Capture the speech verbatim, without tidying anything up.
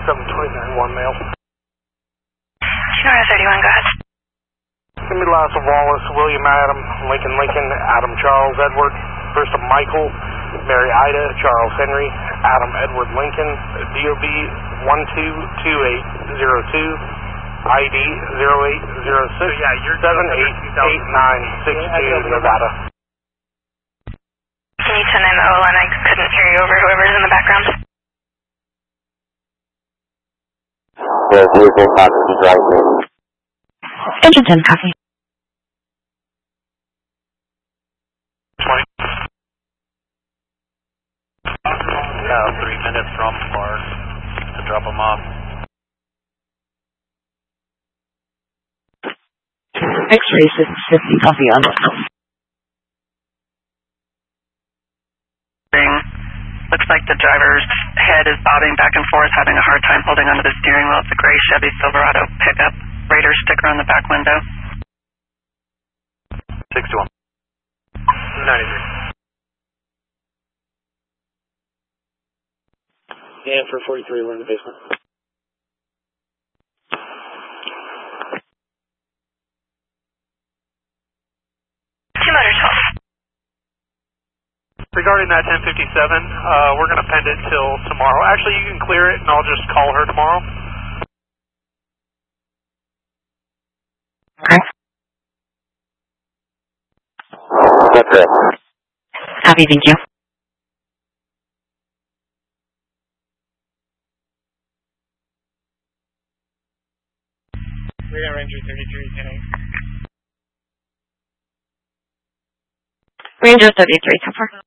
seven twenty-nine, one male. Sonora thirty-one, go ahead. Give me the last of Wallace, William Adam, Lincoln Lincoln, Adam Charles Edward, first of Michael, Mary Ida, Charles Henry, Adam Edward Lincoln, D O B one two two eight zero two, I D zero eight zero six, yeah, you're seven eight eight nine six two, Nevada. Can you send in O L N? I couldn't hear you over whoever's in the background. The vehicle copy right there. Engine ten, copy. twenty. Yeah, three minutes from park to drop them off. X-ray six fifty, copy on. Looks like the driver's head is bobbing back and forth, having a hard time holding onto the steering wheel. It's a gray Chevy Silverado pickup. Raider sticker on the back window. six to one. ninety-three. Yeah, for forty-three, we're in the basement. Two motors, twelve. Regarding that ten fifty-seven, uh, we're going to pend it till tomorrow. Actually, you can clear it, and I'll just call her tomorrow. Okay. That's it. Copy, thank you. Radar Ranger thirty-three, ten eight. Ranger thirty-three, so far.